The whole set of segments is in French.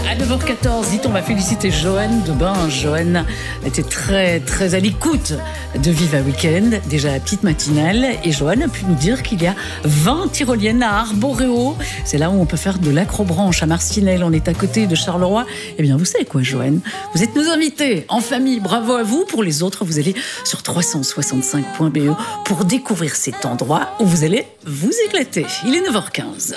À 9h14, dites, on va féliciter Joanne de Bain. Joanne était très, très à l'écoute de Viva Weekend, déjà la petite matinale. Et Joanne a pu nous dire qu'il y a 20 tyroliennes à Arboréo. C'est là où on peut faire de l'acrobranche à Marcinelle. On est à côté de Charleroi. Eh bien, vous savez quoi, Joanne? Vous êtes nos invités en famille. Bravo à vous. Pour les autres, vous allez sur 365.be pour découvrir cet endroit où vous allez vous éclater. Il est 9h15.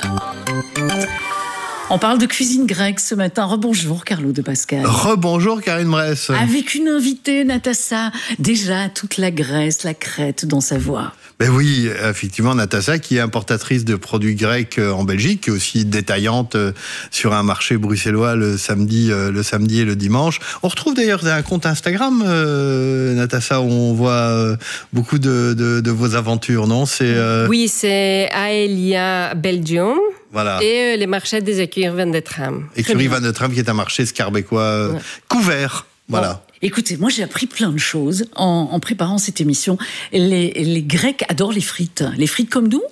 On parle de cuisine grecque ce matin. Rebonjour Carlo de Pascal. Rebonjour Karine Bress. Avec une invitée, Natassa. Déjà toute la Grèce, la Crète dans sa voix. Ben oui, effectivement, Natassa, qui est importatrice de produits grecs en Belgique, qui est aussi détaillante sur un marché bruxellois le samedi et le dimanche. On retrouve d'ailleurs un compte Instagram, Natassa, où on voit beaucoup de vos aventures, non? Oui, c'est Aelia Belgium. Voilà. Et les marchés des écuries Van de Tram. Écurie Van de Tram, qui est un marché scarbécois couvert. Voilà. Bon. Écoutez, moi j'ai appris plein de choses en préparant cette émission. Les Grecs adorent les frites. Les frites comme nous?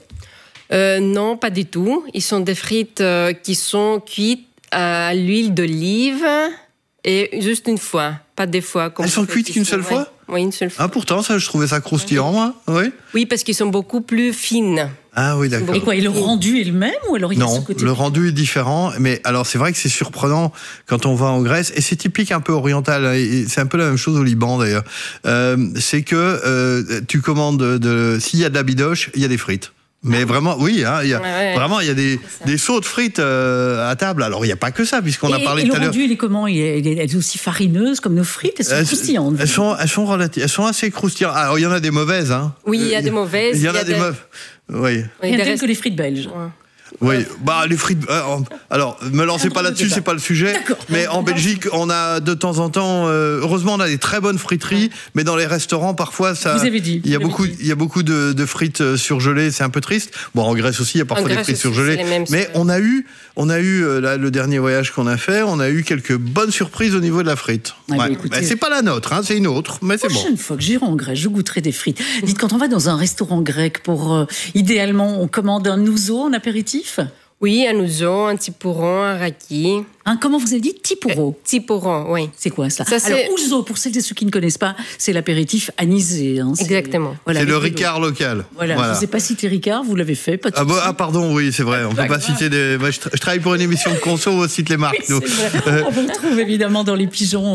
Non, pas du tout. Ils sont des frites qui sont cuites à l'huile d'olive et juste une fois, pas des fois. Elles sont cuites qu'une seule fois? Oui, une seule fois. Ah, pourtant, ça, je trouvais ça croustillant, moi. Oui. Oui, parce qu'ils sont beaucoup plus fines. Ah oui, d'accord. Et quoi, et le rendu est le même ou alors il y a ce côté... le rendu est différent. Mais alors, c'est vrai que c'est surprenant quand on va en Grèce, et c'est typique un peu oriental. Et c'est un peu la même chose au Liban d'ailleurs. C'est que tu commandes s'il y a de la bidoche, il y a des frites. Mais vraiment, oui, hein, vraiment, il y a des sauts de frites à table. Alors, il n'y a pas que ça, puisqu'on a parlé tout à l'heure. Et le rendu, il est comment? Elle est aussi farineuse comme nos frites? Elles sont croustillantes. Elles sont assez croustillantes. Alors, il y en a des mauvaises. Hein. Oui, il y a des mauvaises. Il y en a des mauvaises. Oui. Il y a que les frites belges. Ouais. Oui, bah les frites. Alors, me lancez pas là-dessus, c'est pas le sujet. Mais en Belgique, on a de temps en temps. Heureusement, on a des très bonnes friteries, mais dans les restaurants, parfois, ça. Vous avez dit. Il y a beaucoup de frites surgelées. C'est un peu triste. Bon, en Grèce aussi, il y a parfois des frites surgelées. Mais on a eu là, le dernier voyage qu'on a fait, on a eu quelques bonnes surprises au niveau de la frite. C'est pas la nôtre, hein, c'est une autre, mais c'est bon. La prochaine fois que j'irai en Grèce, je goûterai des frites. Dites, quand on va dans un restaurant grec, idéalement, on commande un ouzo en apéritif? Oui, un ouzo, un tipouron, un raki. Comment vous avez dit? Tipouro. Tipouron, oui. C'est quoi ça? Alors, ouzo, pour celles et ceux qui ne connaissent pas, c'est l'apéritif anisé. Hein, exactement. C'est le Ricard local. Voilà. Je ne sais pas citer Ricard, vous l'avez fait. Pas de pardon, oui, c'est vrai. On ne peut pas citer des... Moi, je travaille pour une émission de conso, on cite les marques. Oui, on vous retrouve évidemment dans les pigeons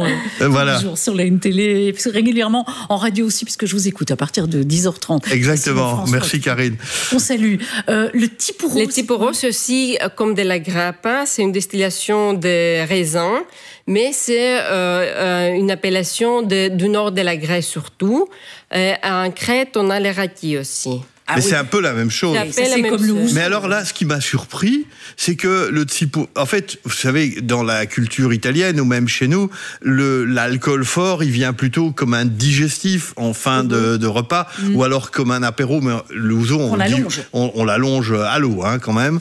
sur la télé, régulièrement en radio aussi, puisque je vous écoute à partir de 10h30. Exactement. Merci Karine. On salue. Le tipouro. Le tipouro, c'est aussi comme de la grappe. C'est une distillation de raisins, mais c'est une appellation du nord de la Grèce surtout. En Crète, on a les rakis aussi. Mais c'est un peu la même chose. C'est comme le ouzo. Mais alors là, ce qui m'a surpris, c'est que le tipo... En fait, vous savez, dans la culture italienne, ou même chez nous, l'alcool fort, il vient plutôt comme un digestif en fin de repas, ou alors comme un apéro. Mais le ouzo, on l'allonge à l'eau, hein, quand même.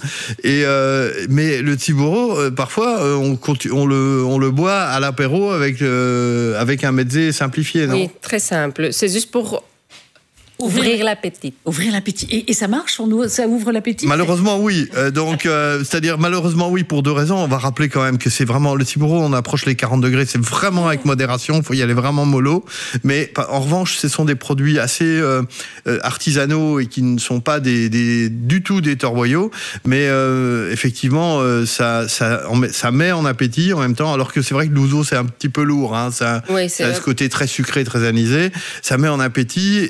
Mais le tiboro, parfois, on le boit à l'apéro avec un mezzé simplifié, non? Oui, très simple. C'est juste pour... Ouvrir l'appétit. Ouvrir l'appétit. Et ça marche? Ça ouvre l'appétit? Malheureusement, oui. C'est-à-dire, malheureusement, oui, pour deux raisons. On va rappeler quand même que c'est vraiment... Le tiboro, on approche les 40 degrés. C'est vraiment avec modération. Il faut y aller vraiment mollo. Mais en revanche, ce sont des produits assez artisanaux et qui ne sont pas du tout des torboyaux. Mais effectivement, ça met en appétit en même temps. Alors que c'est vrai que l'ouzo, c'est un petit peu lourd. Hein. Ça a ce côté très sucré, très anisé. Ça met en appétit...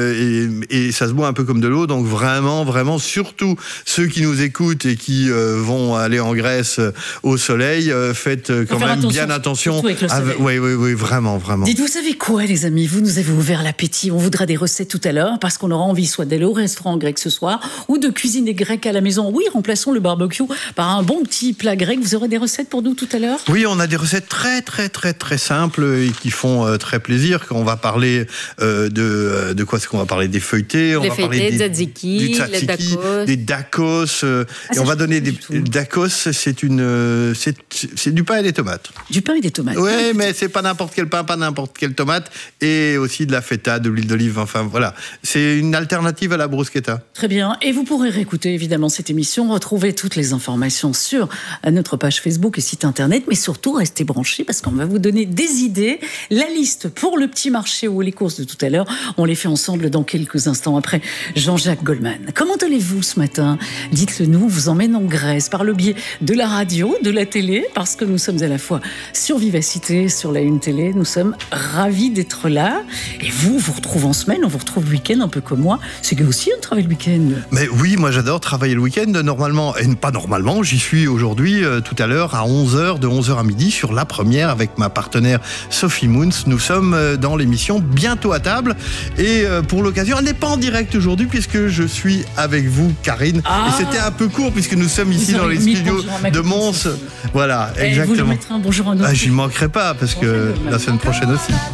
Et ça se boit un peu comme de l'eau, donc vraiment, surtout ceux qui nous écoutent et qui vont aller en Grèce au soleil, faites quand même bien attention. Oui, vraiment. Dites, vous savez quoi, les amis? Vous nous avez ouvert l'appétit. On voudra des recettes tout à l'heure, parce qu'on aura envie soit d'aller au restaurant grec ce soir, ou de cuisiner grec à la maison. Oui, remplaçons le barbecue par un bon petit plat grec. Vous aurez des recettes pour nous tout à l'heure? Oui, on a des recettes très simples et qui font très plaisir. Quand on va parler de quoi est-ce qu'on va va parler des feuilletés, on va parler des tzatziki, des dakos, et on va donner des dakos. C'est du pain et des tomates. Du pain et des tomates. Oui, mais c'est pas n'importe quel pain, pas n'importe quelle tomate, et aussi de la feta, de l'huile d'olive. Enfin voilà, c'est une alternative à la bruschetta. Très bien. Et vous pourrez réécouter évidemment cette émission, retrouver toutes les informations sur notre page Facebook et site internet, mais surtout restez branchés parce qu'on va vous donner des idées. La liste pour le petit marché ou les courses de tout à l'heure, on les fait ensemble dans quelques instants après Jean-Jacques Goldman. Comment allez-vous ce matin? Dites-le nous, on vous emmène en Grèce par le biais de la radio, de la télé, parce que nous sommes à la fois sur Vivacité, sur la Une Télé. Nous sommes ravis d'être là. Et vous retrouvez en semaine, on vous retrouve le week-end un peu comme moi. C'est aussi un travail le week-end. Mais oui, moi j'adore travailler le week-end normalement, et pas normalement, j'y suis aujourd'hui tout à l'heure à 11h, de 11h à midi sur La Première avec ma partenaire Sophie Moons. Nous sommes dans l'émission Bientôt à table et pour l'occasion, elle n'est pas en direct aujourd'hui puisque je suis avec vous Karine et c'était un peu court puisque nous sommes ici dans les studios de Mons. Voilà, exactement. Vous lui mettrez un bonjour à nous. J'y manquerai pas parce que la semaine prochaine aussi.